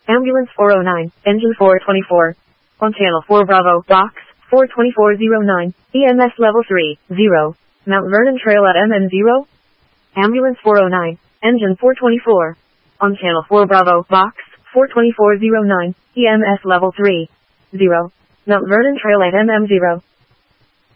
Ambulance 409, engine 424. On channel 4 Bravo, box 42409, EMS level 3, 0. Mount Vernon Trail at MN0. Ambulance 409, engine 424. On channel 4 Bravo, box 42409, EMS level 3, 0. Mount Vernon Trail at MM0.